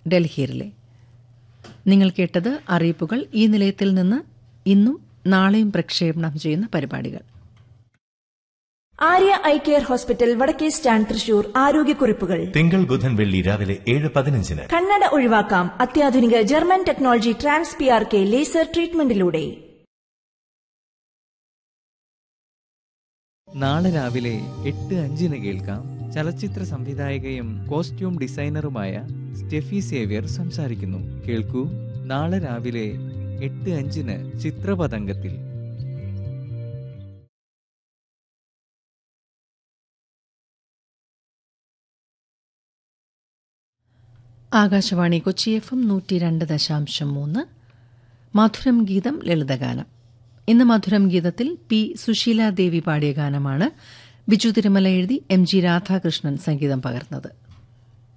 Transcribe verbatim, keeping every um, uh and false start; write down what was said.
ഡൽഹിയിലെ. നിങ്ങൾ കേട്ടത് അറിയിപ്പുകൾ. ഈ നിലയത്തിൽ നിന്ന് ഇന്നും നാളെയും പ്രക്ഷേപണം ചെയ്യുന്ന പരിപാടികൾ. ആര്യ ഐ കെയർ ഹോസ്പിറ്റൽ വടക്കേ സ്റ്റാൻഡ് തൃശൂർ. ആരോഗ്യക്കുറിപ്പുകൾ തിങ്കൾ ബുധൻ വെള്ളി രാവിലെ ഏഴ് പതിനഞ്ചിന്. കണ്ണട ഒഴിവാക്കാം അത്യാധുനിക German technology trans P R K laser ട്രീറ്റ്മെന്റിലൂടെ. നാളെ രാവിലെ എട്ട് അഞ്ചിന് കേൾക്കാം ചലച്ചിത്ര സംവിധായകയും കോസ്റ്റ്യൂം ഡിസൈനറുമായ സ്റ്റെഫി സേവ്യർ സംസാരിക്കുന്നു. കേൾക്കൂ നാളെ രാവിലെ എട്ട് അഞ്ചിന് ചിത്രപതംഗത്തിൽ. ആകാശവാണി കൊച്ചി എഫ് എം നൂറ്റി രണ്ട് ദശാംശം മൂന്ന്. മധുരം ഗീതം ലളിതഗാനം. ഇന്ന് മധുരം ഗീതത്തിൽ പി സുശീലാദേവി പാടിയ ഗാനമാണ്. ബിജു തിരുമല എഴുതി എം ജി രാധാകൃഷ്ണൻ സംഗീതം പകർന്നത്.